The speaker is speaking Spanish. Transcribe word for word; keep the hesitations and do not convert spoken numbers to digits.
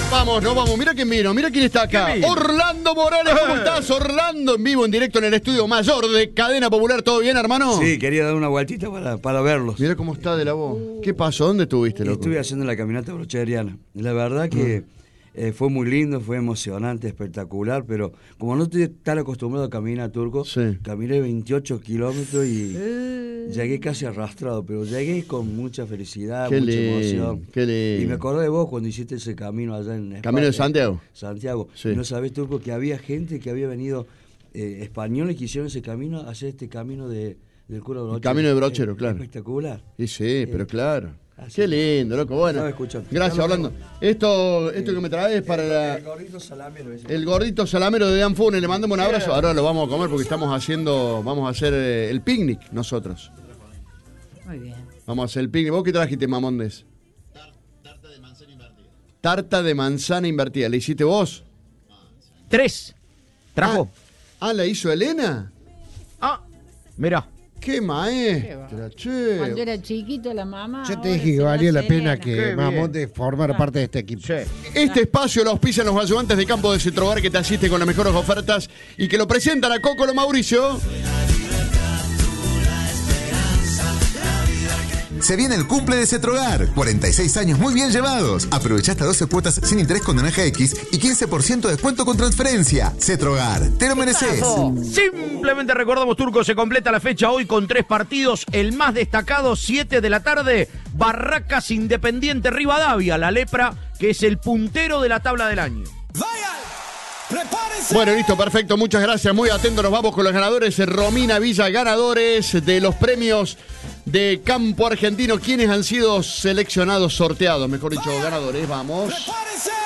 Vamos, no vamos. Mira quién vino, mira quién está acá. Orlando Morales, ¿cómo estás? Orlando, en vivo, en directo en el estudio mayor de Cadena Popular. ¿Todo bien, hermano? Sí, quería dar una vueltita para, para verlos. Mira cómo está de la voz. ¿Qué pasó? ¿Dónde estuviste, loco? Estuve haciendo la caminata brocheriana. La verdad que eh, fue muy lindo, fue emocionante, espectacular, pero como no estoy tan acostumbrado a caminar, Turco, sí. caminé veintiocho kilómetros y eh. llegué casi arrastrado, pero llegué con mucha felicidad, qué mucha lindo, emoción. Qué lindo. Y me acordé de vos cuando hiciste ese camino allá en España. ¿Camino de Santiago? Santiago. Sí. Y no sabés, Turco, que había gente que había venido, eh, españoles que hicieron ese camino, a hacer este camino de, del cura Brochero. El camino de Brochero, eh, claro. Espectacular. Sí, sí, eh, pero claro. Así. Qué lindo, loco. Bueno, gracias, Orlando. Esto, esto que me traes es para el, la, el gordito salamero. Ese. El gordito salamero de Dan Funes. Le mandamos un abrazo. Ahora lo vamos a comer porque estamos haciendo, vamos a hacer eh, el picnic nosotros. Muy bien. Vamos a hacer el picnic. ¿Vos qué trajiste, Mamondes? Tarta de manzana invertida. Tarta de manzana invertida. ¿La hiciste vos? Tres. ¿Trajo? Ah, ah, ¿la hizo Elena? Ah, mirá. ¡Qué maestra, che! Cuando era chiquito la mamá. Yo te ahora dije se que la valía la hace pena Elena. que Mamonde formara parte de este equipo. Sí. Este espacio lo auspician los ayudantes de campo de Cetrogar que te asisten con las mejores ofertas y que lo presentan a Cocolo Mauricio. Se viene el cumple de Cetrogar, cuarenta y seis años muy bien llevados. Aprovecha hasta doce cuotas sin interés con Naranja X y quince por ciento de descuento con transferencia. Cetrogar, te lo mereces. Simplemente recordamos, Turco, se completa la fecha hoy con tres partidos. El más destacado, siete de la tarde, Barracas Independiente Rivadavia, la Lepra, que es el puntero de la tabla del año. Bueno, listo, perfecto, muchas gracias, muy atentos, nos vamos con los ganadores. Romina Villa, ganadores de los premios de Campo Argentino. ¿Quiénes han sido seleccionados, sorteados, mejor dicho, ganadores? Vamos.